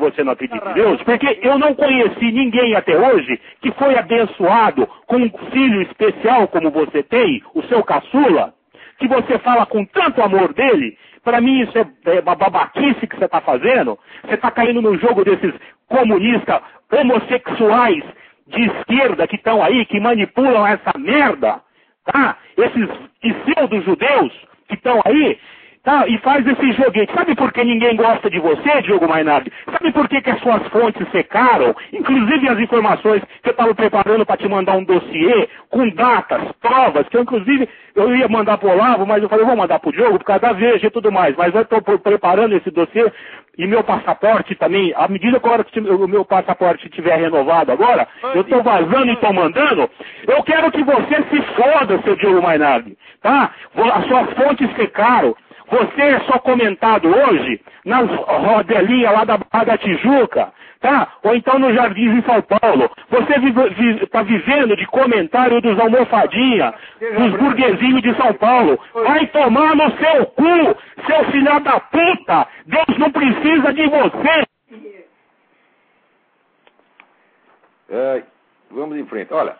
você não acredita em Deus, porque eu não conheci ninguém até hoje que foi abençoado com um filho especial como você tem, o seu caçula, que você fala com tanto amor dele. Para mim isso é uma babaquice que você está fazendo. Você está caindo no jogo desses comunistas homossexuais de esquerda que estão aí, que manipulam essa merda, tá? Esses pseudo-judeus que estão aí, tá? E faz esse joguete. Sabe por que ninguém gosta de você, Diogo Mainardi? Sabe por que as suas fontes secaram? Inclusive as informações que eu estava preparando para te mandar um dossiê com datas, provas, que eu ia mandar pro Olavo, mas eu falei, eu vou mandar pro Diogo por causa da Veja e tudo mais. Mas eu estou preparando esse dossiê e meu passaporte também, à medida que o meu passaporte estiver renovado agora, eu estou vazando e estou mandando, eu quero que você se foda, seu Diogo Mainardi, tá? As suas fontes secaram. Você é só comentado hoje nas rodelinhas lá da Barra da Tijuca, tá? Ou então nos Jardins em São Paulo. Você está vivendo de comentário dos almofadinha, dos burguesinhos de São Paulo. Vai tomar no seu cu, seu filho da puta! Deus não precisa de você! Vamos em frente. Olha,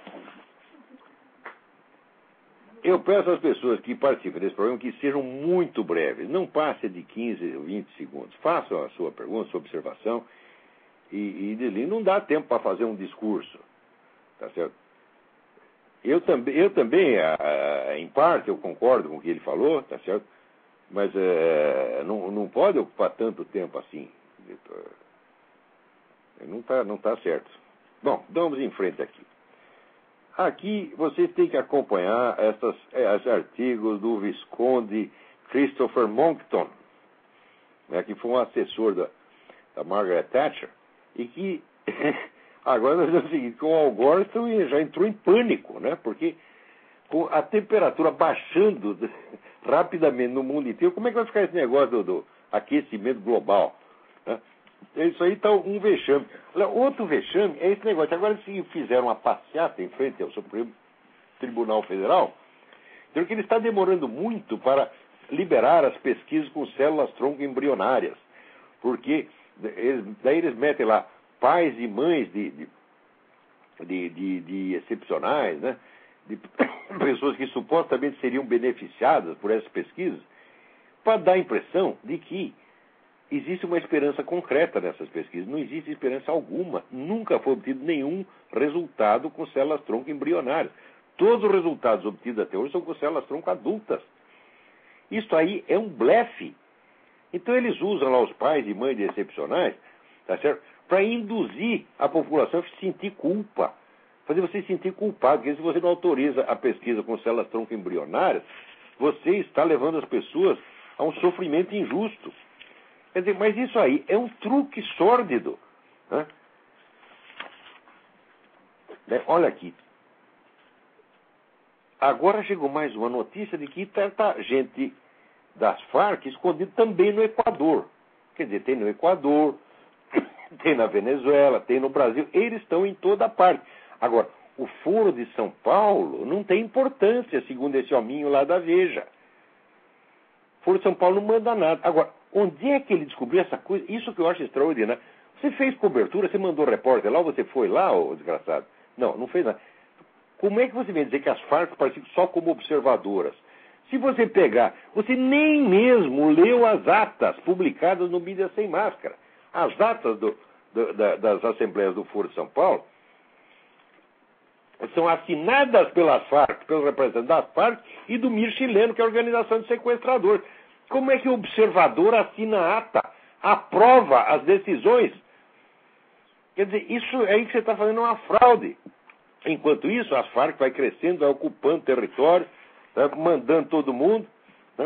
eu peço às pessoas que participem desse programa que sejam muito breves. Não passe de 15 ou 20 segundos. Façam a sua pergunta, a sua observação. E não dá tempo para fazer um discurso. Tá certo? Eu também, em parte, eu concordo com o que ele falou, tá certo? Mas não pode ocupar tanto tempo assim. Não tá certo. Bom, vamos em frente aqui. Aqui vocês têm que acompanhar esses artigos do Visconde Christopher Monckton, né, que foi um assessor da Margaret Thatcher, e que agora nós vemos o seguinte, que o Al Gore já entrou em pânico, né, porque com a temperatura baixando rapidamente no mundo inteiro, como é que vai ficar esse negócio do aquecimento global? Né? Isso aí está um vexame. Outro vexame é esse negócio. Agora, se fizeram uma passeata em frente ao Supremo Tribunal Federal, então que ele está demorando muito para liberar as pesquisas com células-tronco embrionárias. Porque daí eles metem lá pais e mães de excepcionais, né? De pessoas que supostamente seriam beneficiadas por essas pesquisas, para dar a impressão de que existe uma esperança concreta nessas pesquisas. Não existe esperança alguma. Nunca foi obtido nenhum resultado com células-tronco embrionárias. Todos os resultados obtidos até hoje são com células-tronco adultas. Isso aí é um blefe. Então eles usam lá os pais e mães de excepcionais, tá certo? Para induzir a população a sentir culpa. Fazer você se sentir culpado. Porque se você não autoriza a pesquisa com células-tronco embrionárias, você está levando as pessoas a um sofrimento injusto. Quer dizer, mas isso aí é um truque sórdido. Né? Olha aqui. Agora chegou mais uma notícia de que tá gente das Farc escondida também no Equador. Quer dizer, tem no Equador, tem na Venezuela, tem no Brasil. Eles estão em toda parte. Agora, o Foro de São Paulo não tem importância, segundo esse hominho lá da Veja. O Foro de São Paulo não manda nada. Agora, onde é que ele descobriu essa coisa? Isso que eu acho extraordinário. Você fez cobertura, você mandou repórter lá, ou você foi lá, ô desgraçado? Não fez nada. Como é que você vem dizer que as Farc participam só como observadoras? Se você pegar, você nem mesmo leu as atas publicadas no Mídia Sem Máscara. As atas das assembleias do Foro de São Paulo são assinadas pelas Farc, pelos representantes das Farc e do MIR chileno, que é a organização de sequestradores. Como é que o observador assina a ata, aprova as decisões? Quer dizer, isso aí que você está fazendo é uma fraude. Enquanto isso, as Farc vai crescendo, vai ocupando território, né, mandando todo mundo. Né?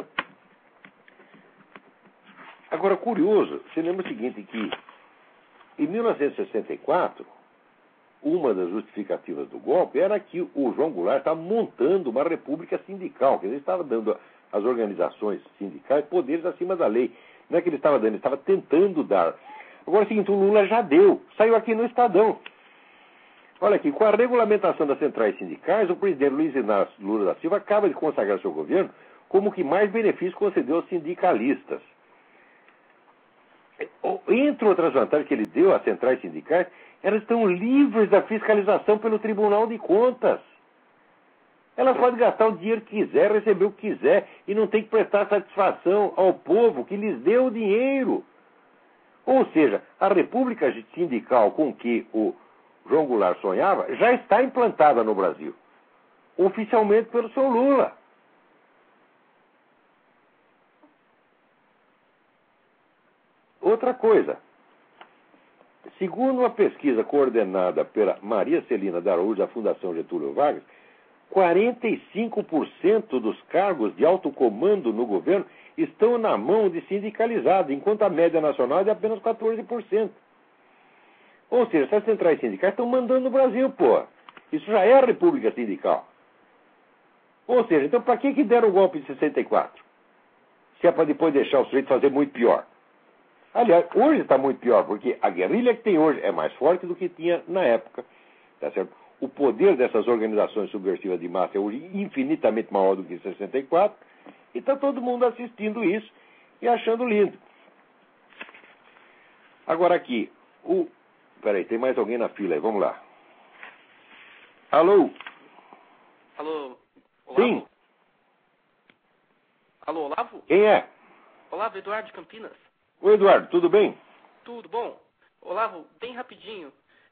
Agora, curioso, você lembra o seguinte, que em 1964, uma das justificativas do golpe era que o João Goulart estava montando uma república sindical, que ele estava dando às organizações sindicais poderes acima da lei. Não é que ele estava dando, ele estava tentando dar. Agora é o seguinte, o Lula já deu, saiu aqui no Estadão. Olha aqui, com a regulamentação das centrais sindicais, o presidente Luiz Inácio Lula da Silva acaba de consagrar seu governo como o que mais benefício concedeu aos sindicalistas. Entre outras vantagens que ele deu às centrais sindicais, elas estão livres da fiscalização pelo Tribunal de Contas. Elas podem gastar o dinheiro que quiser, receber o que quiser, e não tem que prestar satisfação ao povo que lhes deu o dinheiro. Ou seja, a república sindical com que o João Goulart sonhava já está implantada no Brasil, oficialmente pelo seu Lula. Outra coisa, segundo uma pesquisa coordenada pela Maria Celina da Araújo, da Fundação Getúlio Vargas, 45% dos cargos de alto comando no governo estão na mão de sindicalizados, enquanto a média nacional é de apenas 14%. Ou seja, essas centrais sindicais estão mandando no Brasil, pô. Isso já é a república sindical. Ou seja, então para que deram o golpe de 64? Se é para depois deixar o sujeito fazer muito pior. Aliás, hoje está muito pior, porque a guerrilha que tem hoje é mais forte do que tinha na época. Tá certo? O poder dessas organizações subversivas de massa é hoje infinitamente maior do que em 64, e está todo mundo assistindo isso e achando lindo. Agora aqui, peraí, tem mais alguém na fila aí, vamos lá. Alô? Alô, Olavo? Sim. Alô, Olavo? Quem é? Olavo, Eduardo de Campinas. Oi, Eduardo, tudo bem? Tudo bom? Olavo, bem rapidinho.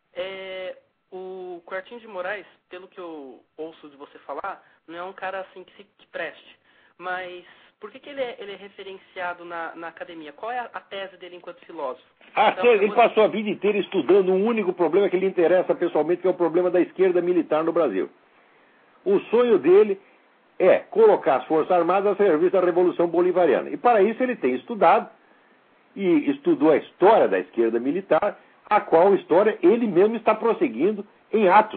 O Quartinho de Moraes, pelo que eu ouço de você falar, não é um cara assim que preste. Mas por que ele é referenciado na academia? Qual é a tese dele enquanto filósofo? Ele passou a vida inteira estudando um único problema que lhe interessa pessoalmente, que é o problema da esquerda militar no Brasil. O sonho dele é colocar as Forças Armadas a serviço da Revolução Bolivariana. E para isso ele tem estudado, e estudou a história da esquerda militar, a qual história ele mesmo está prosseguindo em Atos.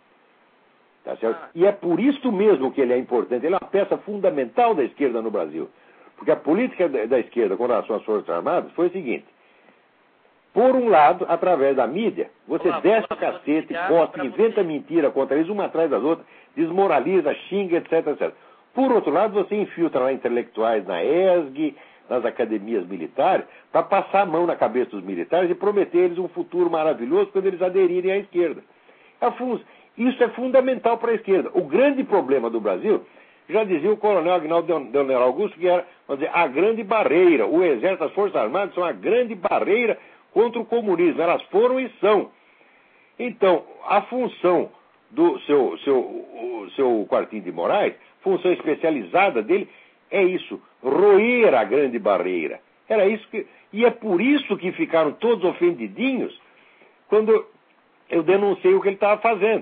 Tá certo? E é por isso mesmo que ele é importante. Ele é uma peça fundamental da esquerda no Brasil. Porque a política da esquerda com relação às Forças Armadas foi o seguinte: por um lado, através da mídia, você desce o cacete, gosta, inventa mentira contra eles, uma atrás das outras, desmoraliza, xinga, etc, etc. Por outro lado, você infiltra lá intelectuais na ESG, nas academias militares, para passar a mão na cabeça dos militares e prometer eles um futuro maravilhoso quando eles aderirem à esquerda. Isso é fundamental para a esquerda. O grande problema do Brasil, já dizia o coronel Agnaldo Leonel Augusto, que era, vamos dizer, a grande barreira. O Exército, as Forças Armadas são a grande barreira contra o comunismo. Elas foram e são. Então, a função do seu Quartinho de Moraes, função especializada dele, é isso, roer a grande barreira. Era isso que... E é por isso que ficaram todos ofendidinhos quando eu denunciei o que ele estava fazendo.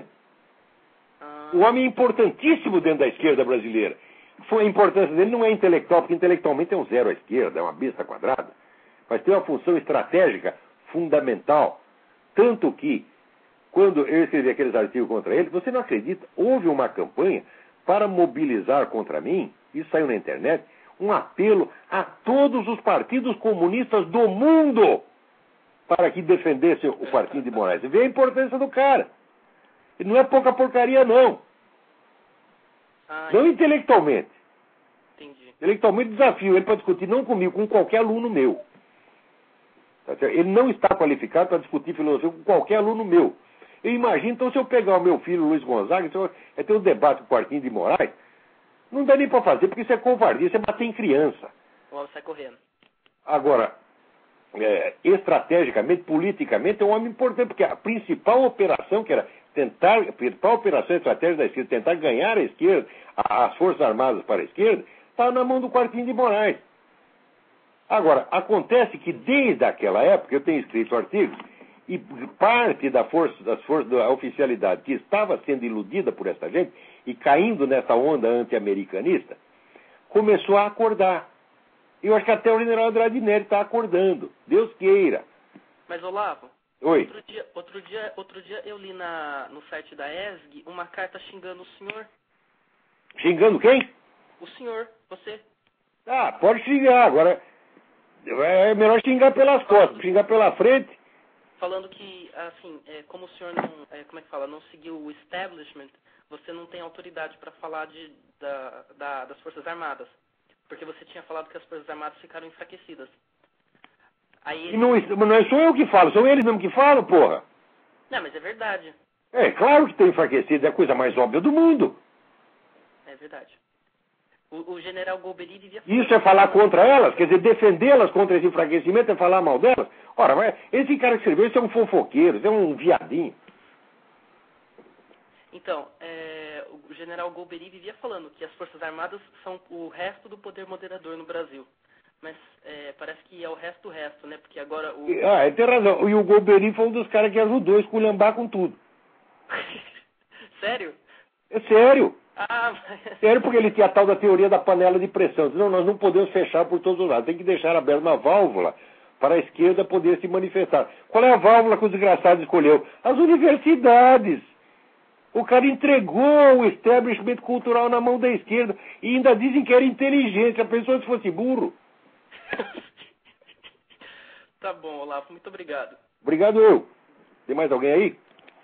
O homem é importantíssimo dentro da esquerda brasileira. A importância dele não é intelectual, porque intelectualmente é um zero à esquerda, é uma besta quadrada. Mas tem uma função estratégica fundamental. Tanto que, quando eu escrevi aqueles artigos contra ele, você não acredita, houve uma campanha para mobilizar contra mim, isso saiu na internet, um apelo a todos os partidos comunistas do mundo para que defendessem o Quartinho de Moraes. Você vê a importância do cara. E não é pouca porcaria, não. Não intelectualmente. Entendi. Intelectualmente desafio ele para discutir, não comigo, com qualquer aluno meu. Ele não está qualificado para discutir filosofia com qualquer aluno meu. Eu imagino, então, se eu pegar o meu filho, Luiz Gonzaga, e ter um debate com o Quartinho de Moraes, não dá nem para fazer, porque isso é covardia, isso é bater em criança. Logo sai correndo. Agora, estrategicamente, politicamente, é um homem importante, porque a principal operação, que era a principal operação estratégica da esquerda, tentar ganhar a esquerda, as Forças Armadas para a esquerda, está na mão do Quartinho de Moraes. Agora, acontece que desde aquela época, eu tenho escrito artigos, e parte da oficialidade que estava sendo iludida por essa gente, e caindo nessa onda anti-americanista, começou a acordar. Eu acho que até o general Andrade Nery está acordando. Deus queira. Mas, Olavo, oi. Outro dia eu li no site da ESG uma carta xingando o senhor. Xingando quem? O senhor, você. Ah, pode xingar. Agora, é melhor xingar pelas costas, xingar pela frente. Falando que, assim, como o senhor não, como é que fala, não seguiu o establishment, você não tem autoridade para falar das Forças Armadas. Porque você tinha falado que as Forças Armadas ficaram enfraquecidas. Aí E não sou eu que falo, são eles mesmo que falam, porra. Não, mas é verdade. É claro que tem enfraquecido, é a coisa mais óbvia do mundo. É verdade. O general Golbery vivia falando... Isso é falar contra elas? Quer dizer, defendê-las contra esse enfraquecimento é falar mal delas? Ora, mas esse cara que escreveu, isso é um fofoqueiro, isso é um viadinho. Então, o general Golbery vivia falando que as Forças Armadas são o resto do poder moderador no Brasil. Mas parece que é o resto, né? Porque agora o... Ele tem razão. E o Golbery foi um dos caras que ajudou a esculhambar com tudo. Sério? É sério. Mas... Sério, porque ele tinha a tal da teoria da panela de pressão. Não, nós não podemos fechar por todos os lados. Tem que deixar aberta uma válvula para a esquerda poder se manifestar. Qual é a válvula que o desgraçado escolheu? As universidades. O cara entregou o establishment cultural na mão da esquerda e ainda dizem que era inteligente. A pessoa se fosse burro. Tá bom, Olavo. Muito obrigado. Obrigado eu. Tem mais alguém aí?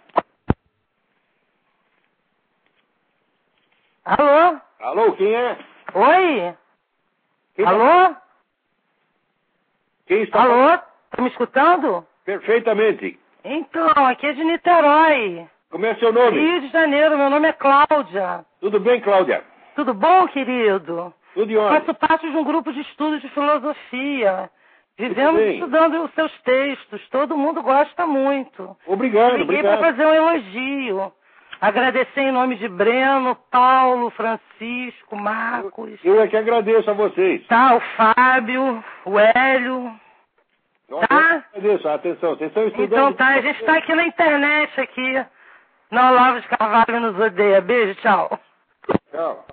Alô? Alô, quem é? Oi? Quem Alô? Quem está Alô? falando? Tá me escutando? Perfeitamente. Então, aqui é de Niterói. Como é seu nome? Rio de Janeiro, meu nome é Cláudia. Tudo bem, Cláudia? Tudo bom, querido? Tudo em ordem. Faço parte de um grupo de estudos de filosofia. Vivemos bem. estudando os seus textos. Todo mundo gosta muito. Obrigado, Liguei para obrigado. fazer um elogio. Agradecer em nome de Breno, Paulo, Francisco, Marcos. Eu é que agradeço a vocês. Tá, o Fábio, o Hélio. Tá? Eu agradeço a atenção. Vocês estão estudando. Então tá, a gente tá aqui na internet aqui. Não, Olavo de Carvalho nos odeia. Beijo, tchau. Tchau.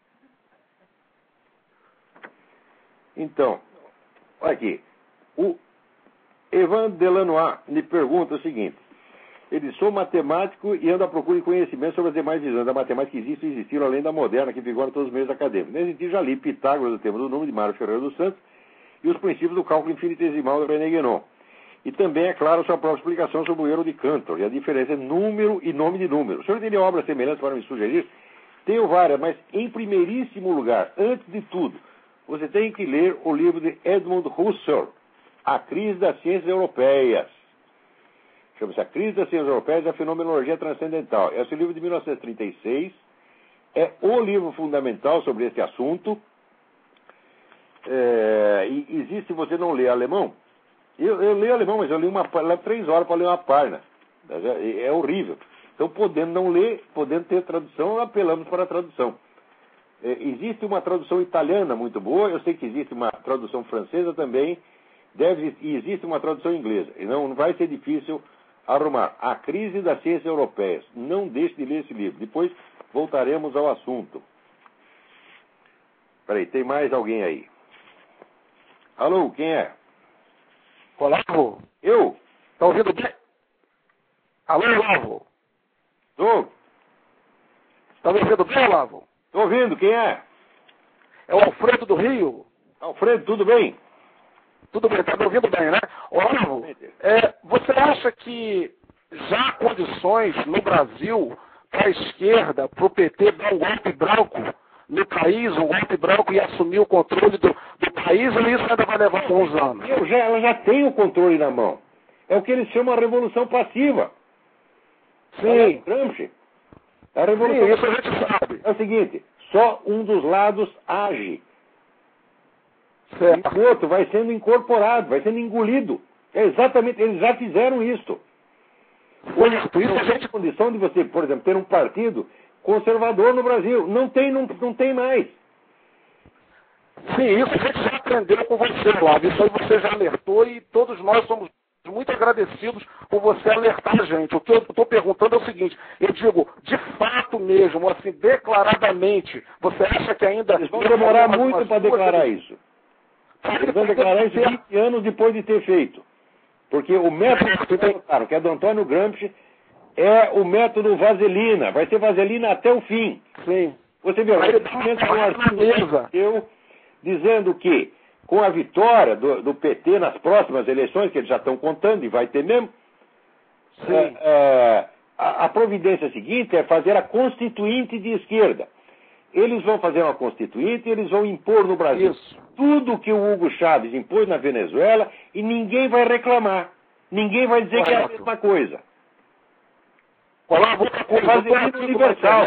Então, olha aqui. O Evan Delanois me pergunta o seguinte. Ele sou matemático e ando à procura de conhecimento sobre as demais visões da matemática que existem e existiram além da moderna, que vigora em todos os meios acadêmicos. Nesse sentido, já li Pitágoras, o tema do número, de Mário Ferreira dos Santos, e os princípios do cálculo infinitesimal de René Guénon. E também, é claro, sua própria explicação sobre o erro de Cantor e a diferença entre número e nome de número. O senhor teria obras semelhantes para me sugerir? Tenho várias, mas em primeiríssimo lugar, antes de tudo, você tem que ler o livro de Edmund Husserl, A Crise das Ciências Europeias. Chama-se A Crise das Ciências Europeias e a Fenomenologia Transcendental. Esse livro de 1936 é o livro fundamental sobre esse assunto. E existe, se você não lê alemão, eu leio alemão, mas eu li levo 3 horas para ler uma página. É horrível. Então, podendo não ler, podendo ter tradução, apelamos para a tradução. Existe uma tradução italiana muito boa, eu sei que existe uma tradução francesa também, e existe uma tradução inglesa. E não vai ser difícil arrumar. A Crise das Ciências Europeias. Não deixe de ler esse livro. Depois voltaremos ao assunto. Peraí, tem mais alguém aí? Alô, quem é? Olavo? Eu? Tá ouvindo bem? Alô, Olavo? Tô. Tá me ouvindo bem, Olavo? Tô ouvindo, quem é? É o Alfredo do Rio. Alfredo, tudo bem? Tudo bem, tá me ouvindo bem, né? Olavo, você acha que já há condições no Brasil para a esquerda, para o PT dar um golpe branco no país, um golpe branco e assumir o controle do país, ou isso ainda vai levar alguns anos? Ela já tem o controle na mão. É o que eles chamam a revolução passiva. Sim. Gramsci. A revolução Sim, isso a gente sabe. é o seguinte, só um dos lados age. Certo. E o outro vai sendo incorporado, vai sendo engolido. É exatamente, eles já fizeram isso. Hoje, Isso a gente... condição de você, por exemplo, ter um partido conservador no Brasil. Não tem mais. Sim, isso a gente já aprendeu com você, Olavo. Isso aí você já alertou e todos nós somos muito agradecidos por você alertar a gente. O que eu estou perguntando é o seguinte, eu digo, de fato mesmo, assim, declaradamente, você acha que ainda... Eles vão demorar muito para declarar isso. Eles vão declarar isso 20 anos depois de ter feito. Porque o método que é do Antônio Gramsci é o método vaselina. Vai ser vaselina até o fim. Sim. Você vê, um artigo dizendo que com a vitória do PT nas próximas eleições, que eles já estão contando e vai ter mesmo, a providência seguinte é fazer a constituinte de esquerda. Eles vão fazer uma constituinte e eles vão impor no Brasil tudo que o Hugo Chávez impôs na Venezuela e ninguém vai reclamar. Ninguém vai dizer que é a mesma coisa. Olavo, outra coisa, Fazer universal.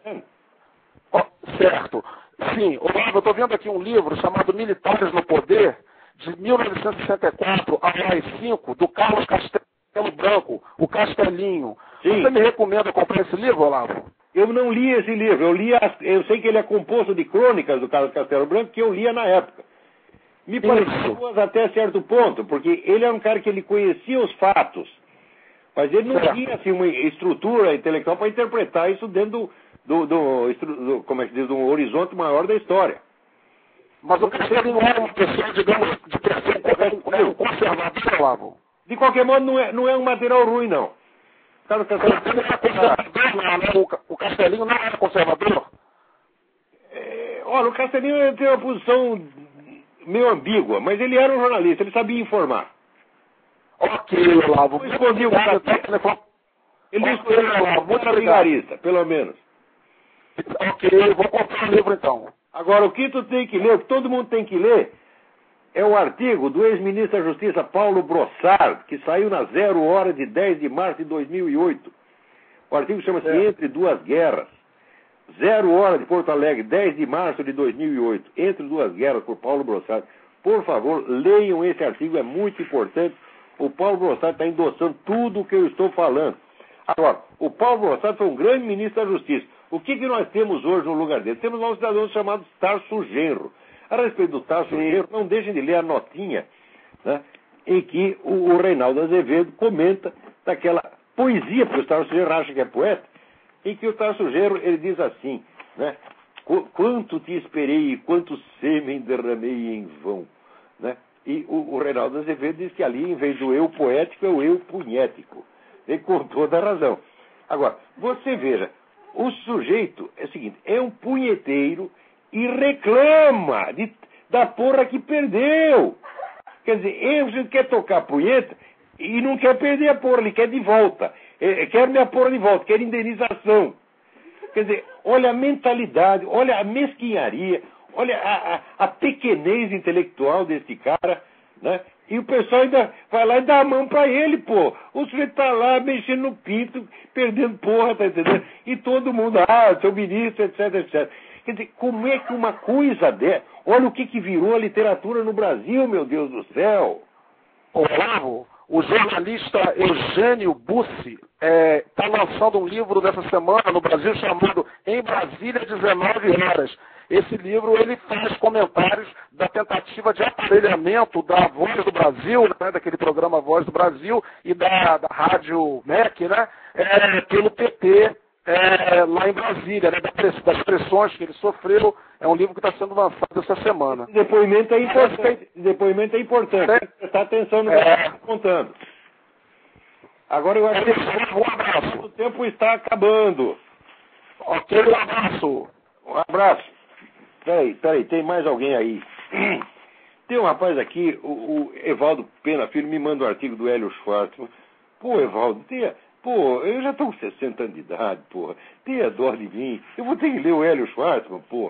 Certo. Sim, Olavo, eu estou vendo aqui um livro chamado Militares no Poder, de 1964 a AI-5, do Carlos Castelo Branco, o Castelinho. Sim. Você me recomenda comprar esse livro, Olavo? Eu não li esse livro, eu sei que ele é composto de crônicas do Carlos Castelo Branco, que eu lia na época. Me pareceu boas até certo ponto, porque ele é um cara que ele conhecia os fatos, mas ele não tinha assim, uma estrutura intelectual para interpretar isso dentro como é que diz, um horizonte maior da história. Mas o Castelo não era uma pessoa, digamos, de perfil conservador, Olavo? De qualquer modo, não é um material ruim, não. O Castelinho não era conservador? Olha, o Castelinho tem uma posição meio ambígua, mas ele era um jornalista, ele sabia informar. Ok, Olavo. Ele escondia o Castelinho. Ele era vigarista, pelo menos. Ok, vou comprar o livro então. Agora, o que tu tem que ler, o que todo mundo tem que ler, é o artigo do ex-ministro da Justiça Paulo Brossard, que saiu na 0 hora de 10 de março de 2008. O artigo chama-se Entre Duas Guerras. 0 hora de Porto Alegre, 10 de março de 2008. Entre Duas Guerras, por Paulo Brossard. Por favor, leiam esse artigo, é muito importante. O Paulo Brossard está endossando tudo o que eu estou falando. Agora, o Paulo Brossard foi um grande ministro da Justiça. O que nós temos hoje no lugar dele? Temos um cidadão chamado Tarso Genro. A respeito do Tarso Genro, não deixem de ler a notinha, né, em que o Reinaldo Azevedo comenta daquela poesia, porque o Tarso Genro acha que é poeta, em que o Tarso Genro, ele diz assim, né, quanto te esperei e quanto sêmen derramei em vão, né? E o Reinaldo Azevedo diz que ali, em vez do eu poético, é o eu punhético. E com toda a razão. Agora, você veja, o sujeito é o seguinte, é um punheteiro e reclama da porra que perdeu. Quer dizer, ele quer tocar punheta e não quer perder a porra, ele quer de volta. Quer minha porra de volta, quer indenização. Quer dizer, olha a mentalidade, olha a mesquinharia, olha a pequenez intelectual desse cara, né? E o pessoal ainda vai lá e dá a mão pra ele, pô. O sujeito tá lá mexendo no pinto, perdendo porra, tá entendendo? E todo mundo, seu ministro, etc, etc. Quer dizer, como é que uma coisa dessa... Olha o que virou a literatura no Brasil, meu Deus do céu. Olavo, o jornalista Eugênio Bussi está lançando um livro dessa semana no Brasil chamado Em Brasília, 19 horas. Esse livro ele faz comentários da tentativa de aparelhamento da Voz do Brasil, né, daquele programa Voz do Brasil, e da Rádio MEC, né, pelo PT lá em Brasília, né, das pressões que ele sofreu. É um livro que está sendo lançado essa semana. Depoimento é importante. Depoimento é importante. Tem que prestar atenção no que está contando. Agora eu acho que um abraço. O tempo está acabando. Ok, um abraço. Um abraço. Peraí, tem mais alguém aí? Tem um rapaz aqui, o Evaldo Pena Filho, me manda um artigo do Hélio Schwartzman. Pô, Evaldo, eu já estou com 60 anos de idade, porra. Tenha dó de mim. Eu vou ter que ler o Hélio Schwartzman, pô.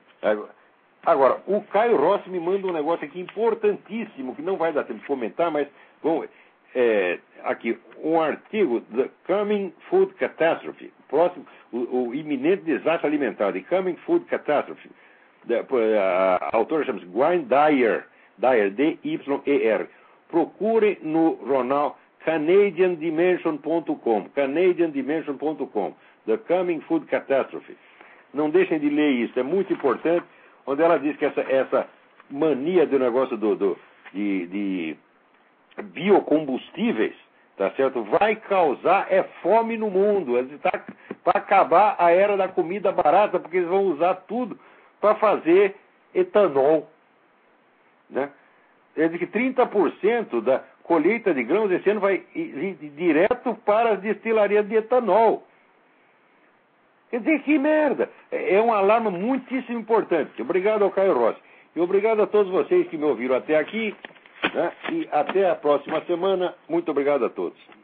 Agora, o Caio Rossi me manda um negócio aqui importantíssimo, que não vai dar tempo de comentar, mas, bom, aqui, um artigo, The Coming Food Catastrophe, próximo, o iminente desastre alimentar, The Coming Food Catastrophe. A autora chama-se Gwen Dyer, D-Y-E-R. Procure no jornal CanadianDimension.com, The Coming Food Catastrophe. Não deixem de ler isso, é muito importante, onde ela diz que essa mania do negócio de biocombustíveis, tá certo? Vai causar fome no mundo. Para acabar a era da comida barata, porque eles vão usar tudo para fazer etanol, né? Quer dizer que 30% da colheita de grãos esse ano vai ir direto para as destilarias de etanol. Quer dizer, que merda! É um alarme muitíssimo importante. Obrigado ao Caio Rossi. E obrigado a todos vocês que me ouviram até aqui, né? E até a próxima semana. Muito obrigado a todos.